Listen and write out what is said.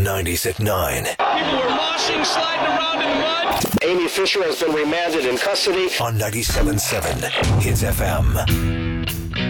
90s at 9. People were moshing, sliding around in the mud. Amy Fisher has been remanded in custody. On 97.7 Hits FM.